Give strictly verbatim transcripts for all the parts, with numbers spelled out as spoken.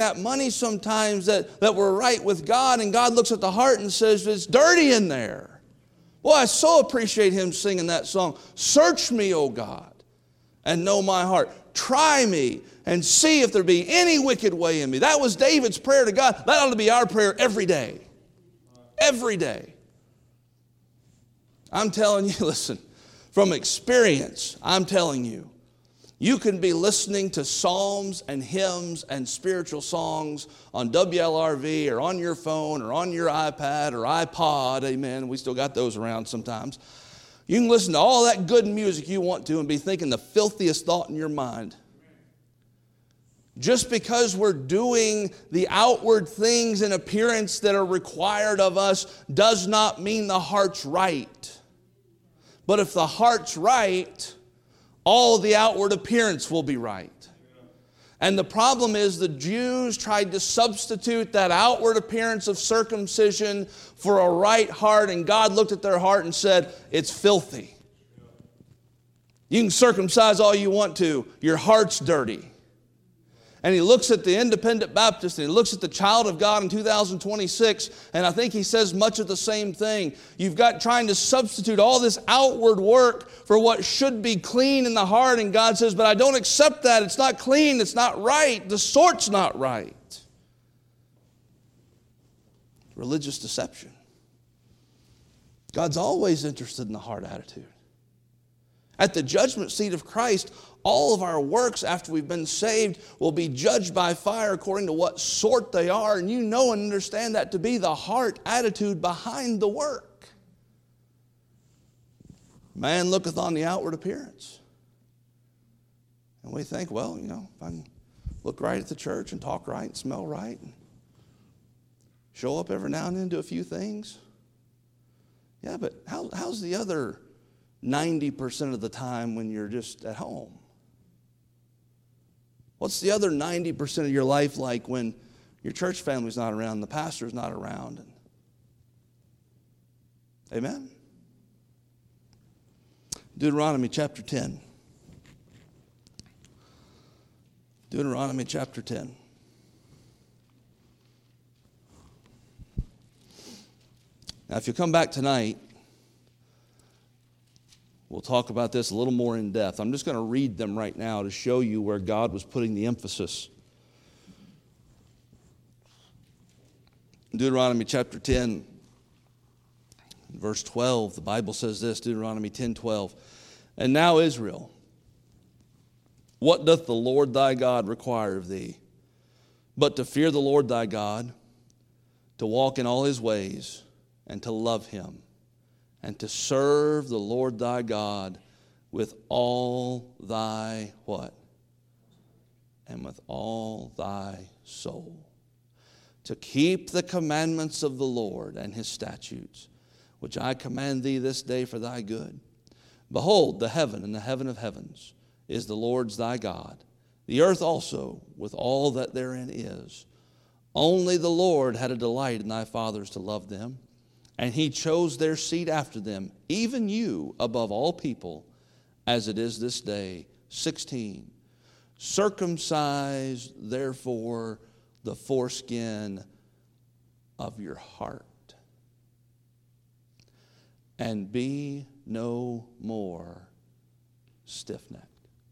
got money sometimes that, that we're right with God, and God looks at the heart and says, it's dirty in there. Boy, I so appreciate him singing that song. Search me, O God, and know my heart. Try me and see if there be any wicked way in me. That was David's prayer to God. That ought to be our prayer every day. Every day. I'm telling you, listen, from experience, I'm telling you, you can be listening to psalms and hymns and spiritual songs on W L R V or on your phone or on your iPad or iPod, amen. We still got those around sometimes. You can listen to all that good music you want to and be thinking the filthiest thought in your mind. Just because we're doing the outward things and appearance that are required of us does not mean the heart's right. But if the heart's right, all the outward appearance will be right. And the problem is the Jews tried to substitute that outward appearance of circumcision for a right heart, and God looked at their heart and said, it's filthy. You can circumcise all you want to, your heart's dirty. And he looks at the independent Baptist and he looks at the child of God in two thousand twenty-six, and I think he says much of the same thing. You've got trying to substitute all this outward work for what should be clean in the heart, and God says, but I don't accept that. It's not clean. It's not right. The sort's not right. Religious deception. God's always interested in the heart attitude. At the judgment seat of Christ, all of our works after we've been saved will be judged by fire according to what sort they are. And you know and understand that to be the heart attitude behind the work. Man looketh on the outward appearance. And we think, well, you know, if I can look right at the church and talk right and smell right and show up every now and then to a few things. Yeah, but how, how's the other ninety percent of the time when you're just at home? What's the other ninety percent of your life like when your church family's not around, the pastor's not around? Amen? Deuteronomy chapter ten. Deuteronomy chapter ten. Now, if you come back tonight, we'll talk about this a little more in depth. I'm just going to read them right now to show you where God was putting the emphasis. Deuteronomy chapter ten, verse twelve, the Bible says this, Deuteronomy ten twelve. And now, Israel, what doth the Lord thy God require of thee? But to fear the Lord thy God, to walk in all his ways, and to love him, and to serve the Lord thy God with all thy what? And with all thy soul. To keep the commandments of the Lord and his statutes, which I command thee this day for thy good. Behold, the heaven and the heaven of heavens is the Lord's thy God, the earth also with all that therein is. Only the Lord had a delight in thy fathers to love them, and he chose their seed after them, even you above all people, as it is this day. sixteen. Circumcise, therefore, the foreskin of your heart, and be no more stiff-necked.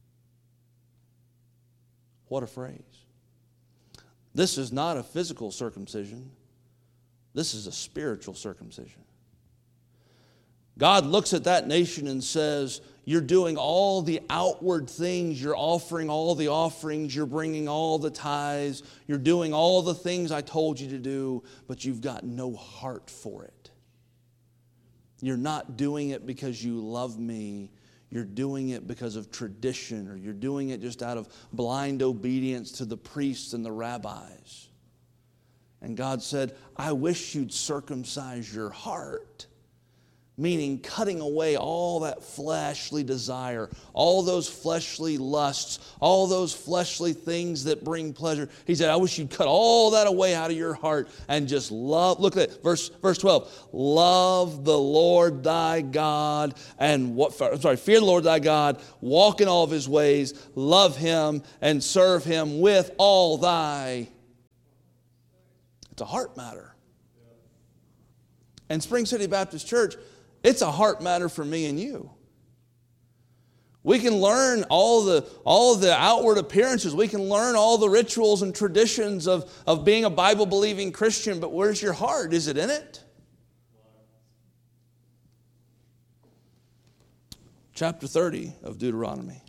What a phrase. This is not a physical circumcision. This is a spiritual circumcision. God looks at that nation and says, you're doing all the outward things. You're offering all the offerings. You're bringing all the tithes. You're doing all the things I told you to do, but you've got no heart for it. You're not doing it because you love me. You're doing it because of tradition, or you're doing it just out of blind obedience to the priests and the rabbis. And God said, I wish you'd circumcise your heart, meaning cutting away all that fleshly desire, all those fleshly lusts, all those fleshly things that bring pleasure. He said, I wish you'd cut all that away out of your heart and just love. Look at it, verse, verse twelve. Love the Lord thy God and what, I'm sorry, fear the Lord thy God, walk in all of his ways, love him and serve him with all thy It's a heart matter. And Spring City Baptist Church, it's a heart matter for me and you. We can learn all the, all the outward appearances. We can learn all the rituals and traditions of, of being a Bible-believing Christian, but where's your heart? Is it in it? Chapter thirty of Deuteronomy.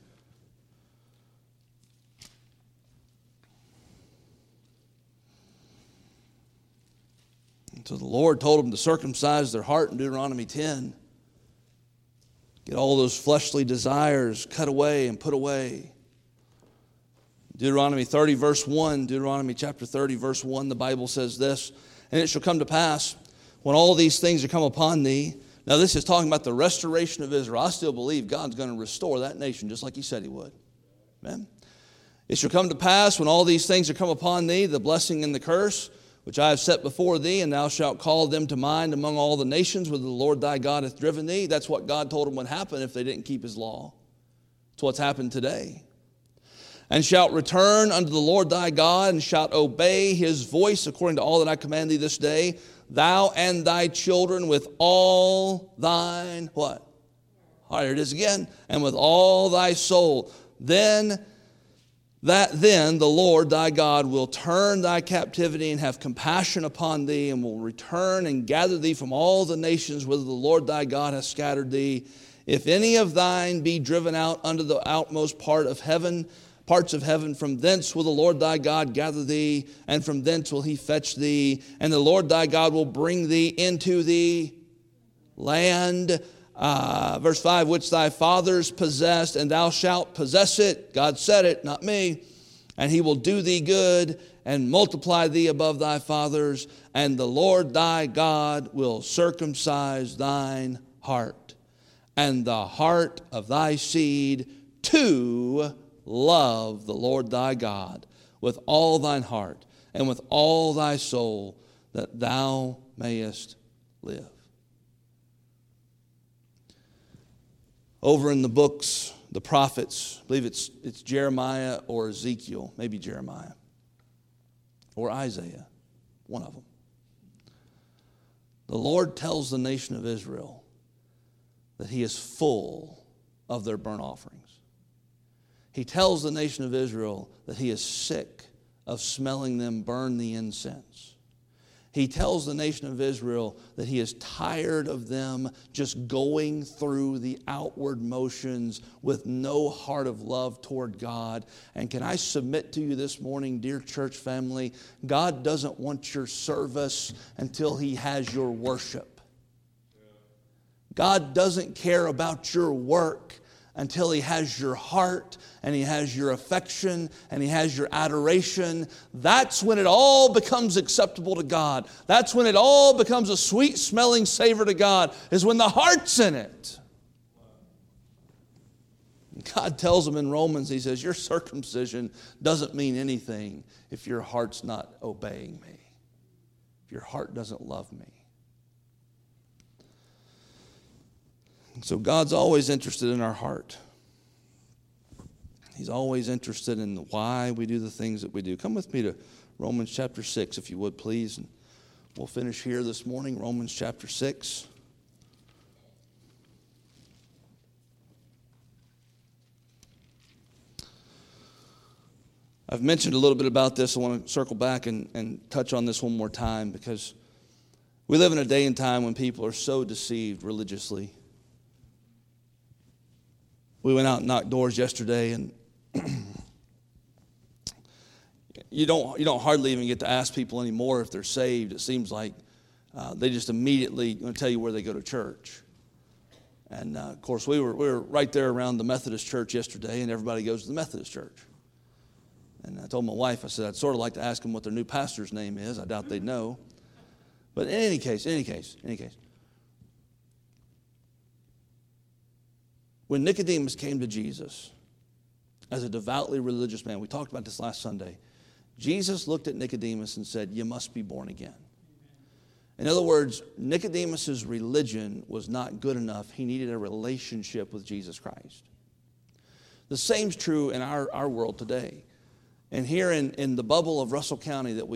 And so the Lord told them to circumcise their heart in Deuteronomy ten. Get all those fleshly desires cut away and put away. Deuteronomy thirty, verse one, Deuteronomy chapter thirty, verse one, the Bible says this, and it shall come to pass, when all these things are come upon thee. Now this is talking about the restoration of Israel. I still believe God's going to restore that nation just like He said He would. Amen. It shall come to pass, when all these things are come upon thee, the blessing and the curse, which I have set before thee, and thou shalt call them to mind among all the nations whither the Lord thy God hath driven thee. That's what God told them would happen if they didn't keep His law. It's what's happened today. And shalt return unto the Lord thy God, and shalt obey His voice according to all that I command thee this day, thou and thy children with all thine, what? All right, here it is again. And with all thy soul. Then That then the Lord thy God will turn thy captivity and have compassion upon thee, and will return and gather thee from all the nations whither the Lord thy God hath scattered thee. If any of thine be driven out unto the outmost part of heaven, parts of heaven, from thence will the Lord thy God gather thee, and from thence will He fetch thee. And the Lord thy God will bring thee into the land, Uh, verse five, which thy fathers possessed, and thou shalt possess it. God said it, not me. And He will do thee good and multiply thee above thy fathers. And the Lord thy God will circumcise thine heart and the heart of thy seed to love the Lord thy God with all thine heart and with all thy soul, that thou mayest live. Over in the books, the prophets, I believe it's, it's Jeremiah or Ezekiel, maybe Jeremiah, or Isaiah, one of them. The Lord tells the nation of Israel that He is full of their burnt offerings. He tells the nation of Israel that He is sick of smelling them burn the incense. He tells the nation of Israel that He is tired of them just going through the outward motions with no heart of love toward God. And can I submit to you this morning, dear church family, God doesn't want your service until He has your worship. God doesn't care about your work until He has your heart, and He has your affection, and He has your adoration. That's when it all becomes acceptable to God. That's when it all becomes a sweet-smelling savor to God, is when the heart's in it. God tells them in Romans, He says, your circumcision doesn't mean anything if your heart's not obeying me, if your heart doesn't love me. So God's always interested in our heart. He's always interested in why we do the things that we do. Come with me to Romans chapter six, if you would, please. And we'll finish here this morning, Romans chapter six. I've mentioned a little bit about this. I want to circle back and, and touch on this one more time, because we live in a day and time when people are so deceived religiously. We went out and knocked doors yesterday, and you don't you don't hardly even get to ask people anymore if they're saved. It seems like uh, they just immediately going to tell you where they go to church. And uh, of course, we were we were right there around the Methodist church yesterday, and everybody goes to the Methodist church. And I told my wife, I said I'd sort of like to ask them what their new pastor's name is. I doubt they'd know. But in any case, in any case, in any case. When Nicodemus came to Jesus as a devoutly religious man, we talked about this last Sunday, Jesus looked at Nicodemus and said, you must be born again. In other words, Nicodemus' religion was not good enough. He needed a relationship with Jesus Christ. The same's true in our, our world today. And here in, in the bubble of Russell County that we